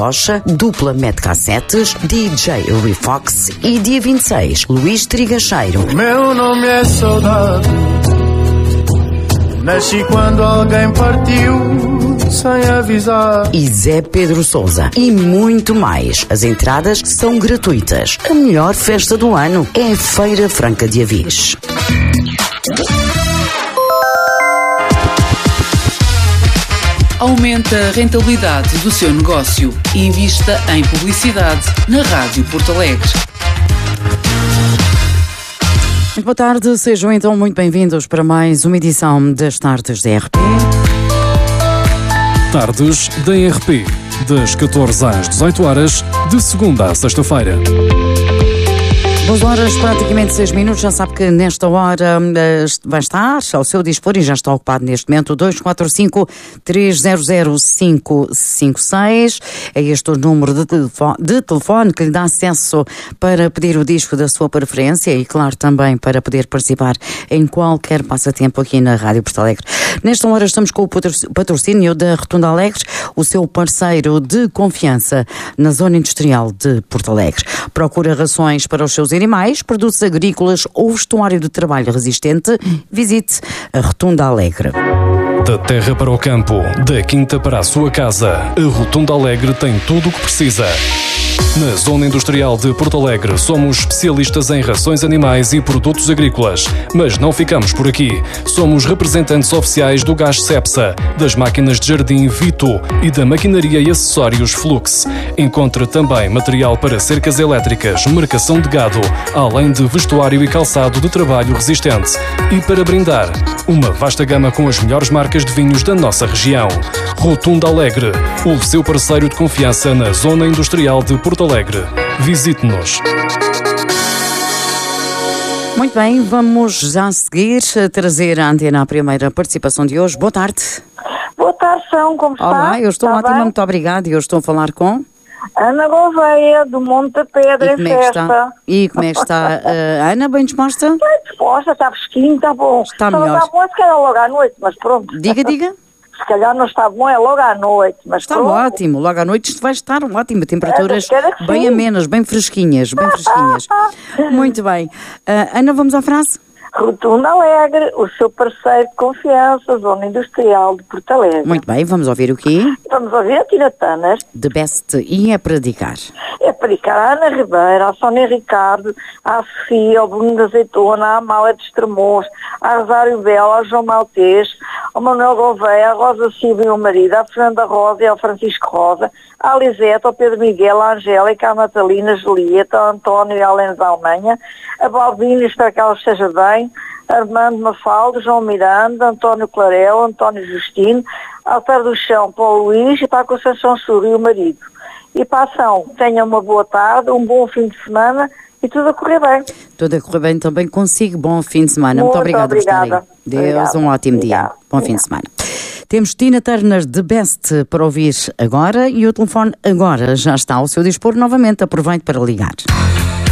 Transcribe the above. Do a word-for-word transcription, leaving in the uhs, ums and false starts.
Galocha, Dupla Metcassetes, D J Refox e dia vinte e seis, Luís Trigacheiro. Meu nome é Saudade. Nasci quando alguém partiu sem avisar. E Zé Pedro Sousa. E muito mais. As entradas são gratuitas. A melhor festa do ano é a Feira Franca de Avis. Aumente a rentabilidade do seu negócio e invista em publicidade na Rádio Porto Alegre. Muito boa tarde, sejam então muito bem-vindos para mais uma edição das Tardes da R P. Tardes da R P, das catorze às dezoito horas, de segunda a sexta-feira. Duas horas, praticamente seis minutos. Já sabe que nesta hora uh, vai estar ao seu dispor e já está ocupado neste momento dois quatro cinco, três zero zero, cinco cinco seis. É este o número de telefone, de telefone que lhe dá acesso para pedir o disco da sua preferência e, claro, também para poder participar em qualquer passatempo aqui na Rádio Porto Alegre. Nesta hora estamos com o patrocínio da Rotunda Alegres, o seu parceiro de confiança na zona industrial de Porto Alegre. Procura rações para os seus animais, produtos agrícolas ou vestuário de trabalho resistente, visite a Rotunda Alegre. Da terra para o campo, da quinta para a sua casa, a Rotunda Alegre tem tudo o que precisa. Na Zona Industrial de Porto Alegre somos especialistas em rações animais e produtos agrícolas, mas não ficamos por aqui. Somos representantes oficiais do gás Cepsa, das máquinas de jardim Vito e da maquinaria e acessórios Flux. Encontre também material para cercas elétricas, marcação de gado, além de vestuário e calçado de trabalho resistente. E para brindar, uma vasta gama com as melhores marcas de vinhos da nossa região. Rotunda Alegre, o seu parceiro de confiança na Zona Industrial de Porto Alegre. Visite-nos. Muito bem, vamos já seguir a trazer à antena a primeira participação de hoje. Boa tarde. Boa tarde, São, como está? Olá, eu estou está ótima, bem? muito obrigada. Eu estou a falar com... Ana Gouveia, do Monte da Pedra, E como em é que festa. está? E como é que está a Ana, bem disposta? Está disposta, está fresquinho, está bom. Está Só melhor. não está bom, se calhar logo à noite, mas pronto. Diga, diga. Se calhar não está bom, é logo à noite, mas Está pronto. ótimo, logo à noite isto vai estar ótimo, temperaturas É, espero que bem sim. amenas, bem fresquinhas, bem fresquinhas. Muito bem. Ah, Ana, vamos à frase? Rotunda Alegre, o seu parceiro de confiança, Zona Industrial de Porto Alegre. Muito bem, vamos ouvir o quê? Vamos ouvir a Tina Turner. The Best e é para dedicar. É para dedicar à Ana Ribeiro, à Sónia Ricardo, à Sofia, ao Bruno da Azeitona, à Amália de Estremoz, à Rosário Bela, ao João Maltês, ao Manuel Gouveia, à Rosa Silva e o marido, à Fernanda Rosa e ao Francisco Rosa, à Lisete, ao Pedro Miguel, à Angélica, à Natalina, Julieta, ao António e à Helena da Alemanha, a Balbina, espero que ela esteja bem, Armando Mafalda, João Miranda, António Clarel, António Justino, Altar do Chão para o Luís e para a Conceição Sur e o marido. E para a ação, tenham uma boa tarde, um bom fim de semana e tudo a correr bem. Tudo a correr bem também consigo. Bom fim de semana. Muito, Muito obrigada por estar aí. obrigada. Deus, Obrigada. um ótimo Obrigada. dia. Bom fim Obrigada. de semana. Temos Tina Turner The Best para ouvir agora e o telefone agora já está ao seu dispor novamente. Aproveite para ligar.